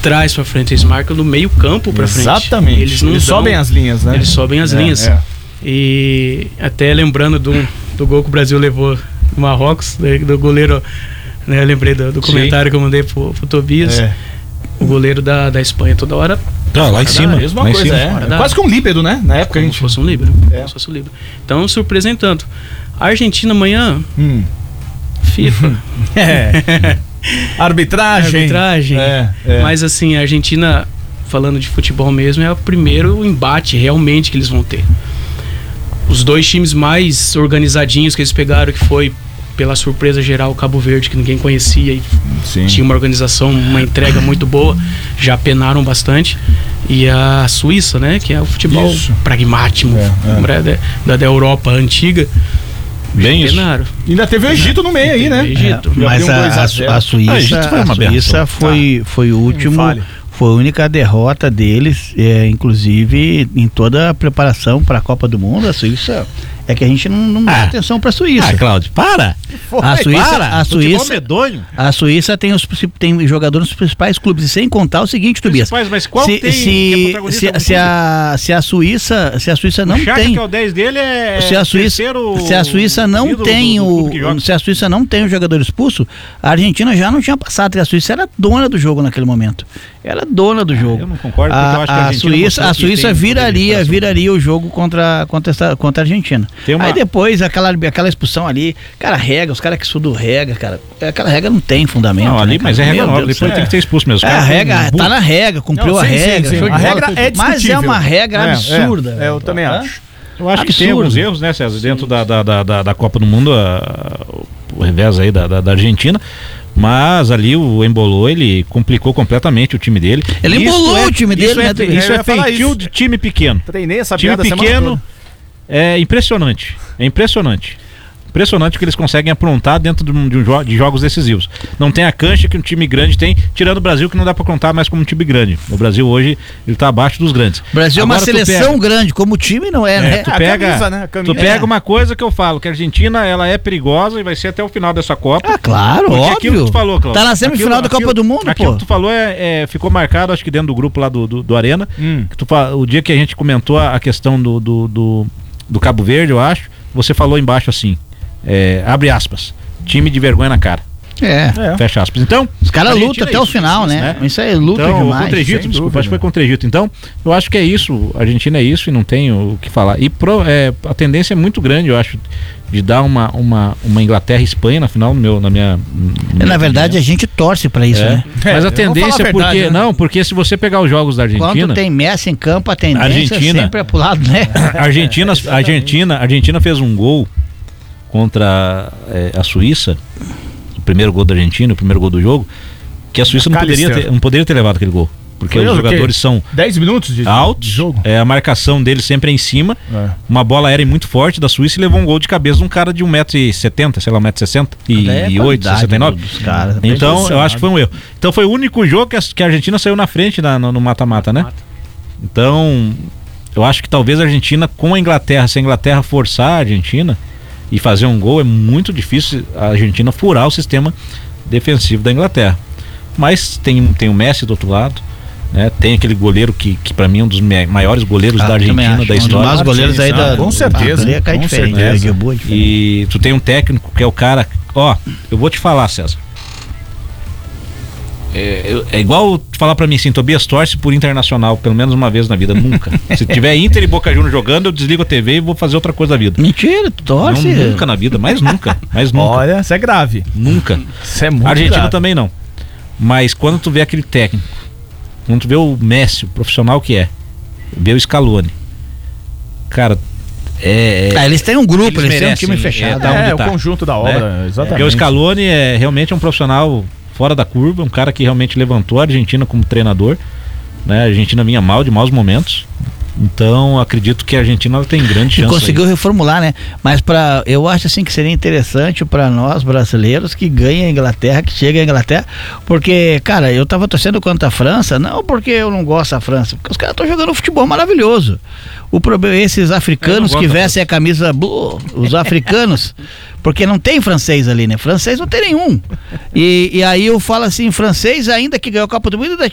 trás pra frente, eles marcam do meio campo pra frente. Exatamente. Eles não sobem as linhas, né? Eles sobem as linhas. E até lembrando do gol que o Brasil levou no Marrocos, do goleiro, né? Eu lembrei do comentário que eu mandei pro Tobias. O goleiro da Espanha toda hora. Lá em cima. Mesma coisa, quase que um líbero, né? Na época como se fosse um líbero. Como se fosse um líbero. Então, surpreendendo tanto. A Argentina amanhã. FIFA. Arbitragem. Mas assim, a Argentina, falando de futebol mesmo, é o primeiro embate realmente que eles vão ter. Os dois times mais organizadinhos que eles pegaram, que foi pela surpresa geral o Cabo Verde, que ninguém conhecia e tinha uma organização, uma entrega muito boa, já penaram bastante. E a Suíça, né, que é o futebol pragmático da Europa antiga. Bem isso. Ainda teve o Egito no meio aí, né? Mas a Suíça foi o último, foi a única derrota deles, inclusive em toda a preparação para a Copa do Mundo. A Suíça é que a gente não dá atenção para a Suíça. Cláudio, para! A Suíça tem jogadores nos principais clubes, e sem contar o seguinte, Tobias. Mas qual se a Suíça não tem, que é o 10 dele é se a Suíça não tem o jogador expulso, a Argentina já não tinha passado, porque a Suíça era dona do jogo naquele momento. Era dona do jogo. Eu não concordo, porque eu acho que a Suíça viraria o jogo contra a Argentina. Aí depois aquela expulsão ali, cara, os caras que estudam regra, cara, aquela regra não tem fundamento. Não, ali, né, mas é regra nova, depois tem que ser expulso mesmo. A regra, tá na regra, cumpriu a regra. Sim. A regra é discutível. Mas é uma regra absurda. Eu também acho. Eu acho que tem alguns erros, né, César, dentro da Copa do Mundo, o revés aí da Argentina. Mas ali o Embolou, ele complicou completamente o time dele. Ele embolou o time dele, né? Isso é feitio de time pequeno. Treinei essa time pequeno é impressionante. É impressionante. Impressionante o que eles conseguem aprontar dentro de jogos decisivos. Não tem a cancha que um time grande tem, tirando o Brasil, que não dá pra contar mais como um time grande. O Brasil hoje, ele tá abaixo dos grandes. O Brasil é uma seleção grande, como time não é, né? Tu pega uma coisa que eu falo, que a Argentina, ela é perigosa e vai ser até o final dessa Copa. Claro, óbvio. Aquilo que tu falou, Cláudio. Tá na semifinal da Copa do Mundo, aquilo que tu falou ficou marcado, acho que dentro do grupo lá do Arena. O dia que a gente comentou a questão do Cabo Verde, eu acho, você falou embaixo assim, abre aspas, time de vergonha na cara. Fecha aspas. Então, os caras lutam até o final, né? Isso aí luta demais. Contra o Egito, desculpa, acho que foi contra o Egito. Então, eu acho que é isso. A Argentina é isso e não tem o que falar. E a tendência é muito grande, eu acho, de dar uma Inglaterra e Espanha na final, na verdade, a gente torce pra isso, né? Mas a tendência é porque, porque se você pegar os jogos da Argentina, quando tem Messi em campo, a tendência sempre é pro lado, né? A Argentina fez um gol contra a Suíça, o primeiro gol da Argentina, o primeiro gol do jogo, que a Suíça não poderia ter levado aquele gol, porque os jogadores são 10 minutos de altos, jogo. A marcação deles sempre é em cima, uma bola aérea muito forte da Suíça e levou um gol de cabeça de um cara de 1,70m, sei lá, 1,60m e 69. Então eu acho que foi um erro. Então foi o único jogo que a Argentina saiu na frente no mata-mata, né? Então eu acho que talvez a Argentina com a Inglaterra, se a Inglaterra forçar a Argentina e fazer um gol, é muito difícil a Argentina furar o sistema defensivo da Inglaterra. Mas tem o Messi do outro lado, né? Tem aquele goleiro que para mim é um dos maiores goleiros da Argentina, da história. Um dos goleiros aí com certeza. E tu tem um técnico que é o cara, eu vou te falar, César. É igual falar pra mim assim, Tobias, torce por Internacional pelo menos uma vez na vida. Nunca. Se tiver Inter e Boca Juniors jogando, eu desligo a TV e vou fazer outra coisa da vida. Mentira, tu torce? Não, nunca na vida, mais nunca. Olha, isso é grave. Nunca. Isso é muito Argentina grave. também não. Mas quando tu vê aquele técnico, quando tu vê o Messi, o profissional que vê o Scaloni, cara, eles têm um grupo, eles têm um time fechado. O conjunto da obra, exatamente. Porque o Scaloni realmente um profissional fora da curva, um cara que realmente levantou a Argentina como treinador, né? A Argentina vinha mal, de maus momentos. Então, acredito que a Argentina tem grande chance. Conseguiu reformular, né? Mas eu acho assim que seria interessante para nós brasileiros que ganhem a Inglaterra, que chegue a Inglaterra, porque, cara, eu tava torcendo contra a França, não porque eu não gosto da França, porque os caras estão jogando um futebol maravilhoso. O problema é esses africanos que vestem a camisa os africanos, porque não tem francês ali, né? Francês não tem nenhum. E aí eu falo assim, francês ainda que ganhou a Copa do Mundo,